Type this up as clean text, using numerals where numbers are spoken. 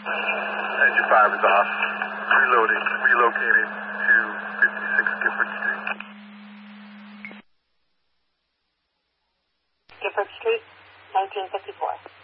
Engine 5 is off. Reloading. Relocating to 56 Gifford Street. Gifford Street, 1954.